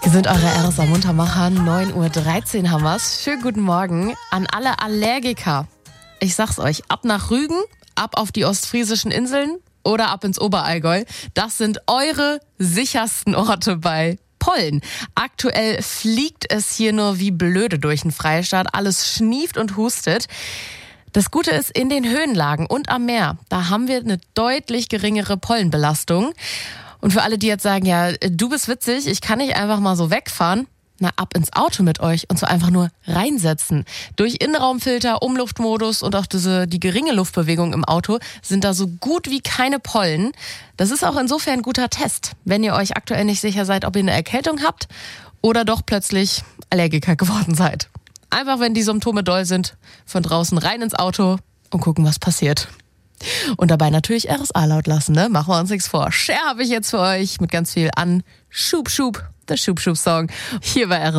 Hier sind eure RSA Muntermacher, 9.13 Uhr haben wir's. Schönen guten Morgen an alle Allergiker. Ich sag's euch, ab nach Rügen, ab auf die ostfriesischen Inseln oder ab ins Oberallgäu. Das sind eure sichersten Orte bei Pollen. Aktuell fliegt es hier nur wie blöde durch den Freistaat. Alles schnieft und hustet. Das Gute ist, in den Höhenlagen und am Meer, da haben wir eine deutlich geringere Pollenbelastung. Und für alle, die jetzt sagen, ja, du bist witzig, ich kann nicht einfach mal so wegfahren, na, ab ins Auto mit euch und so einfach nur reinsetzen. Durch Innenraumfilter, Umluftmodus und auch die geringe Luftbewegung im Auto sind da so gut wie keine Pollen. Das ist auch insofern ein guter Test, wenn ihr euch aktuell nicht sicher seid, ob ihr eine Erkältung habt oder doch plötzlich Allergiker geworden seid. Einfach, wenn die Symptome doll sind, von draußen rein ins Auto und gucken, was passiert. Und dabei natürlich RSA laut lassen, ne? Machen wir uns nichts vor. Cher habe ich jetzt für euch mit ganz viel an Schub Schub, der Schub Schub Song. Hier bei RSA.